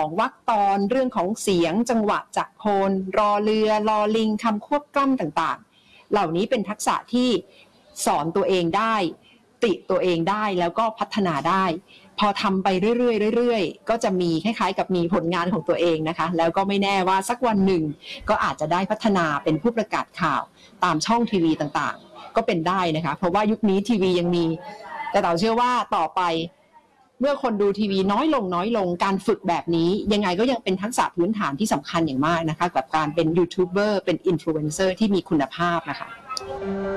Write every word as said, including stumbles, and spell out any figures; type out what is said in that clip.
ของวรรคตอนเรื่องของเสียงจังหวะจักรโคนรอเรือรอลิงคำควบกล้ำต่างๆเหล่านี้เป็นทักษะที่สอนตัวเองได้ติตัวเองได้แล้วก็พัฒนาได้พอทำไปเรื่อยๆเรื่อยๆก็จะมีคล้ายๆกับมีผลงานของตัวเองนะคะแล้วก็ไม่แน่ว่าสักวันหนึ่งก็อาจจะได้พัฒนาเป็นผู้ประกาศข่าวตามช่องทีวีต่างๆก็เป็นได้นะคะเพราะว่ายุคนี้ทีวียังมีแต่เราเชื่อว่าต่อไปเมื่อคนดูทีวีน้อยลงน้อยลงการฝึกแบบนี้ยังไงก็ยังเป็นทักษะพื้นฐานที่สำคัญอย่างมากนะคะกับการเป็นยูทูบเบอร์เป็นอินฟลูเอนเซอร์ที่มีคุณภาพนะคะ